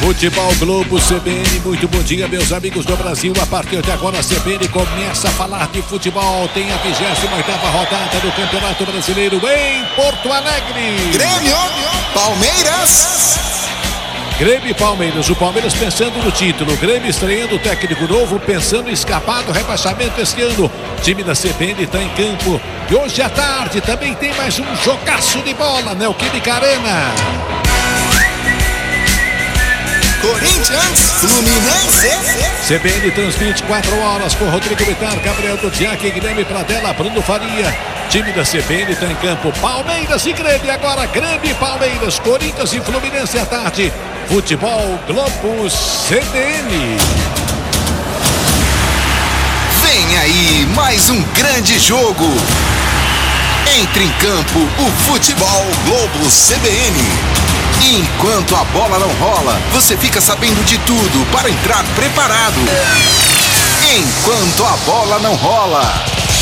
Futebol Globo CBN, muito bom dia, meus amigos do Brasil. A partir de agora a CBN começa a falar de futebol. Tem a 28ª rodada do Campeonato Brasileiro em Porto Alegre. Grêmio, Palmeiras. Grêmio e Palmeiras, o Palmeiras pensando no título, o Grêmio estreando o técnico novo, pensando em escapar do rebaixamento este ano. O time da CBN está em campo e hoje à tarde também tem mais um jogaço de bola, Neoquímica Arena. Corinthians, Fluminense. CBN transmite 4 horas com Rodrigo Vitar, Gabriel Dudiak, Guilherme Pradella, Bruno Faria. Time da CBN está em campo. Palmeiras e Grêmio, agora Grêmio e Palmeiras, Corinthians e Fluminense à tarde. Futebol Globo CBN. Vem aí mais um grande jogo. Entre em campo o Futebol Globo CBN. Enquanto a bola não rola, você fica sabendo de tudo para entrar preparado. Enquanto a bola não rola.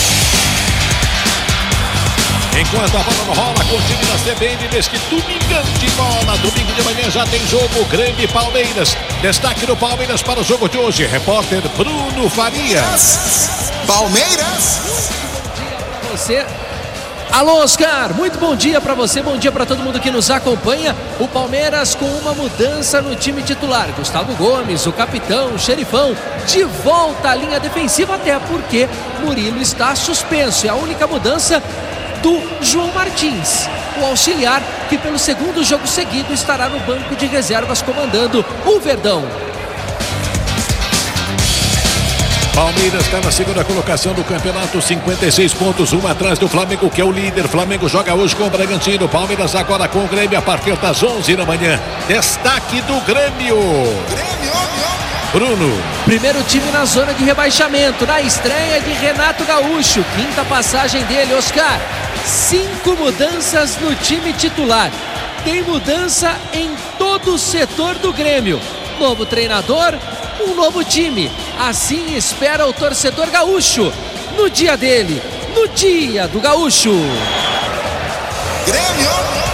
Enquanto a bola não rola, com o time da CBN neste domingão de bola. Domingo de manhã já tem jogo, Grêmio e Palmeiras. Destaque do Palmeiras para o jogo de hoje. Repórter Bruno Farias. Palmeiras. Você... Alô, Oscar, muito bom dia para você, bom dia para todo mundo que nos acompanha. O Palmeiras com uma mudança no time titular. Gustavo Gomes, o capitão, o xerifão, de volta à linha defensiva, até porque Murilo está suspenso. É a única mudança do João Martins, o auxiliar que pelo segundo jogo seguido estará no banco de reservas comandando o Verdão. Palmeiras está na segunda colocação do campeonato, 56 pontos, um atrás do Flamengo, que é o líder. Flamengo joga hoje com o Bragantino. Palmeiras agora com o Grêmio a partir das 11 da manhã. Destaque do Grêmio. Bruno. Primeiro time na zona de rebaixamento, na estreia de Renato Gaúcho. Quinta passagem dele, Oscar. 5 mudanças no time titular. Tem mudança em todo o setor do Grêmio. Novo treinador, um novo time. Assim espera o torcedor gaúcho no dia dele, no dia do gaúcho. Grêmio.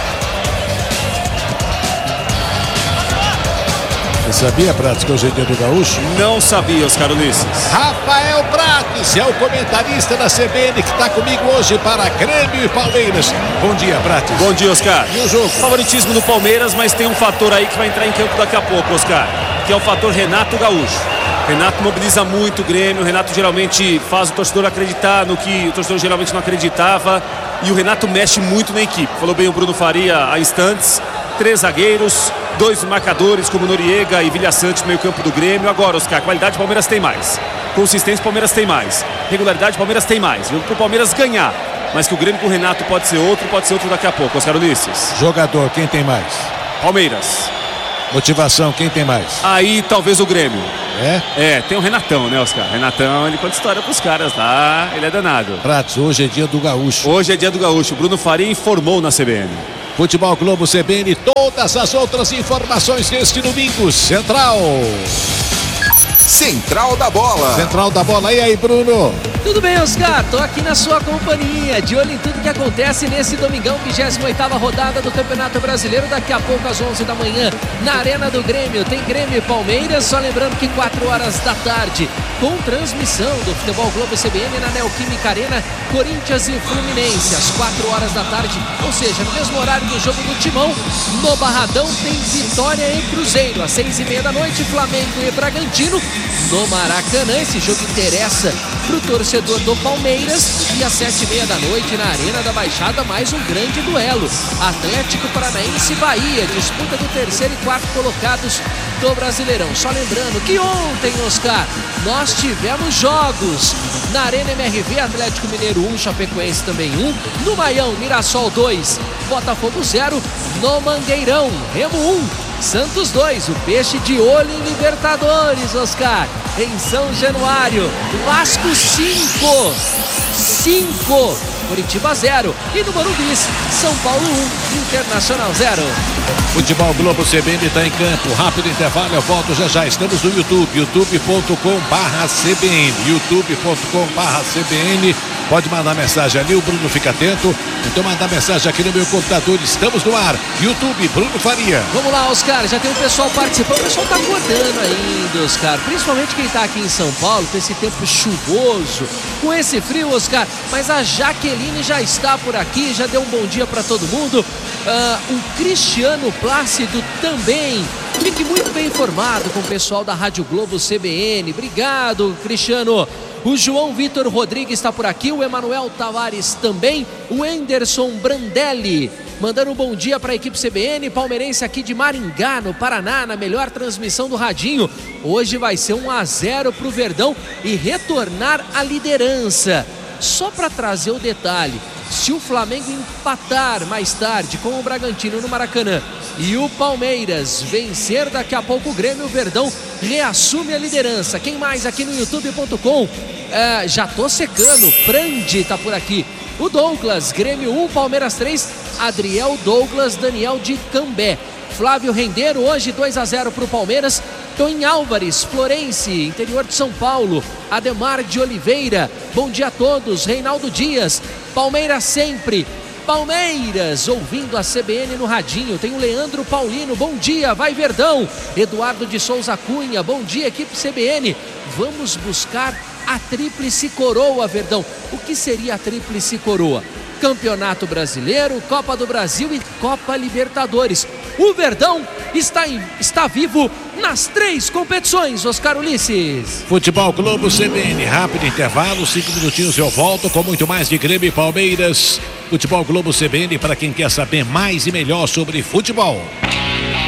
Você sabia, Prates, que hoje é dia do gaúcho? Não sabia, Oscar Ulisses. Rafael Prates é o comentarista da CBN que está comigo hoje para Grêmio e Palmeiras. Bom dia, Prates. Bom dia, Oscar. E o jogo? Favoritismo do Palmeiras, mas tem um fator aí que vai entrar em campo daqui a pouco, Oscar, que é o fator Renato Gaúcho. Renato mobiliza muito o Grêmio, o Renato geralmente faz o torcedor acreditar no que o torcedor geralmente não acreditava, e o Renato mexe muito na equipe. Falou bem o Bruno Faria há instantes, 3 zagueiros, 2 marcadores como Noriega e Vilha Sante no meio campo do Grêmio. Agora, Oscar, qualidade o Palmeiras tem mais, consistência o Palmeiras tem mais, regularidade o Palmeiras tem mais, jogo pro Palmeiras ganhar, mas que o Grêmio com o Renato pode ser outro daqui a pouco, Oscar Ulisses. Jogador, quem tem mais? Palmeiras. Motivação, quem tem mais? Aí talvez o Grêmio. É? Tem o Renatão, né, Oscar? Renatão, ele conta história pros caras lá, ele é danado. Prates, hoje é dia do gaúcho. Hoje é dia do gaúcho, Bruno Faria informou na CBN. Futebol Globo CBN, todas as outras informações deste domingo. Central da Bola. Central da Bola, e aí, Bruno? Tudo bem, Oscar? Tô aqui na sua companhia, de olho em tudo que acontece nesse domingão, 28ª rodada do Campeonato Brasileiro. Daqui a pouco, às 11 da manhã, na Arena do Grêmio, tem Grêmio e Palmeiras. Só lembrando que 4 horas da tarde, com transmissão do Futebol Globo CBN na Neoquímica Arena, Corinthians e Fluminense, às 4 horas da tarde, ou seja, no mesmo horário do jogo do Timão. No Barradão tem Vitória e Cruzeiro, às 6h30 da noite, Flamengo e Bragantino. No Maracanã, esse jogo interessa pro torcedor do Palmeiras. E às 7h30 da noite, na Arena da Baixada, mais um grande duelo. Atlético Paranaense e Bahia, disputa do 3º e 4º colocados do Brasileirão. Só lembrando que ontem, Oscar, nós tivemos jogos na Arena MRV, Atlético Mineiro 1, Chapecoense também 1. No Maião, Mirassol 2, Botafogo 0. No Mangueirão, Remo 1. Santos 2, o Peixe de olho em Libertadores, Oscar. Em São Januário, Vasco 5, Curitiba 0. E no Morumbi, São Paulo 1, Internacional 0. Futebol Globo CBN está em campo. Rápido intervalo, eu volto já. Estamos no YouTube, youtube.com/CBN. youtube.com/CBN. Pode mandar mensagem ali, o Bruno fica atento. Então mandar mensagem aqui no meu computador. Estamos no ar. YouTube, Bruno Faria. Vamos lá, Oscar. Já tem o pessoal participando. O pessoal tá acordando ainda, Oscar. Principalmente quem tá aqui em São Paulo, com esse tempo chuvoso, com esse frio, Oscar. Mas a Jaqueline já está por aqui, já deu um bom dia para todo mundo. O Cristiano Plácido também. Fique muito bem informado com o pessoal da Rádio Globo CBN. Obrigado, Cristiano. O João Vitor Rodrigues está por aqui, o Emanuel Tavares também, o Enderson Brandelli mandando um bom dia para a equipe CBN, palmeirense aqui de Maringá, no Paraná, na melhor transmissão do Radinho. Hoje vai ser 1-0 para o Verdão e retornar à liderança. Só para trazer o detalhe, se o Flamengo empatar mais tarde com o Bragantino no Maracanã e o Palmeiras vencer daqui a pouco o Grêmio, o Verdão reassume a liderança. Quem mais aqui no youtube.com? Já tô secando, Prandi tá por aqui. O Douglas, Grêmio 1, Palmeiras 3, Adriel Douglas, Daniel de Cambé. Flávio Rendeiro, hoje 2-0 pro Palmeiras. Toim Álvares, Florense, interior de São Paulo. Ademar de Oliveira, bom dia a todos. Reinaldo Dias, Palmeiras sempre. Palmeiras, ouvindo a CBN no radinho. Tem o Leandro Paulino, bom dia, vai Verdão. Eduardo de Souza Cunha, bom dia, equipe CBN. Vamos buscar a tríplice coroa, Verdão. O que seria a tríplice coroa? Campeonato Brasileiro, Copa do Brasil e Copa Libertadores. O Verdão está vivo nas 3 competições, Oscar Ulisses. Futebol Globo CBN, rápido intervalo, 5 minutinhos eu volto com muito mais de Grêmio e Palmeiras. Futebol Globo CBN para quem quer saber mais e melhor sobre futebol.